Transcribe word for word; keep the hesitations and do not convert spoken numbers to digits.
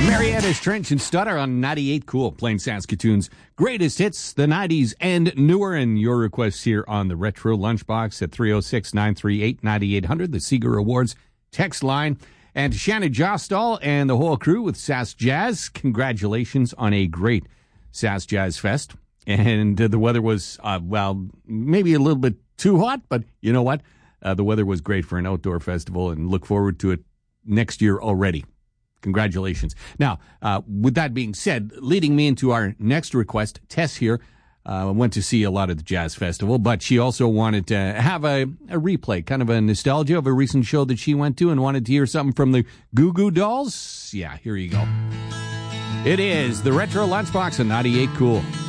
Marietta's Trench and Stutter on ninety-eight Cool, playing Saskatoon's greatest hits, the nineties and newer, and your requests here on the Retro Lunchbox at three oh six, nine three eight, nine eight hundred, the Seeger Awards text line. And to Shannon Jostal and the whole crew with Sask Jazz, congratulations on a great Sask Jazz Fest. And uh, the weather was, uh, well, maybe a little bit too hot, but you know what? Uh, the weather was great for an outdoor festival, and look forward to it next year already. Congratulations. Now, uh, with that being said, leading me into our next request, Tess here uh, went to see a lot of the Jazz Festival, but she also wanted to have a, a replay, kind of a nostalgia of a recent show that she went to, and wanted to hear something from the Goo Goo Dolls. Yeah, here you go. It is the Retro Lunchbox on ninety-eight Cool.